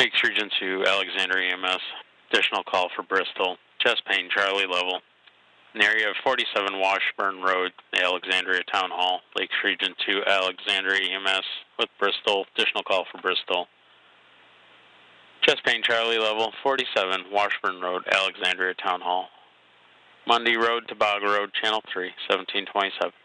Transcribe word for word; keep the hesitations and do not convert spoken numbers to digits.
Lakes Region two, Alexander E M S. Additional call for Bristol. Chest pain, Charlie level. An area of forty-seven Washburn Road, Alexandria Town Hall. Lakes Region two, Alexander E M S with Bristol. Additional call for Bristol. Chest pain, Charlie level, forty-seven Washburn Road, Alexandria Town Hall. Mundy Road, Tobago Road, Channel three, seventeen twenty-seven.